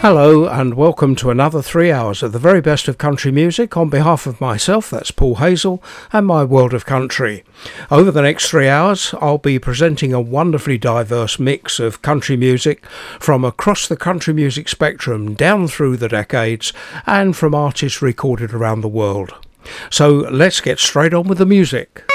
Hello and welcome to another 3 hours of the very best of country music on behalf of myself, that's Paul Hazel, and my world of country. Over the next 3 hours I'll be presenting a wonderfully diverse mix of country music from across the country music spectrum down through the decades and from artists recorded around the world. So let's get straight on with the music.